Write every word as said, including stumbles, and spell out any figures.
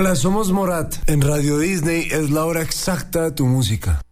Hola, somos Morat. En Radio Disney es la hora exacta de tu música.